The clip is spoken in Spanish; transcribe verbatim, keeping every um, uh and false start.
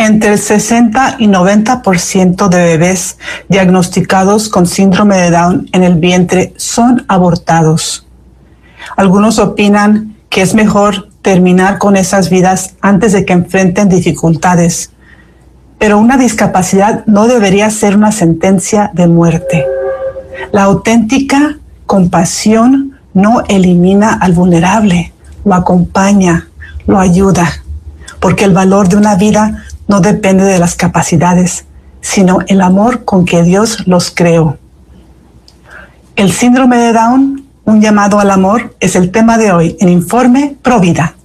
Entre el sesenta y noventa por ciento de bebés diagnosticados con síndrome de Down en el vientre son abortados. Algunos opinan que es mejor terminar con esas vidas antes de que enfrenten dificultades, pero una discapacidad no debería ser una sentencia de muerte. La auténtica compasión no elimina al vulnerable, lo acompaña, lo ayuda, porque el valor de una vida no depende de las capacidades, sino el amor con que Dios los creó. El síndrome de Down, un llamado al amor, es el tema de hoy en Informe Provida.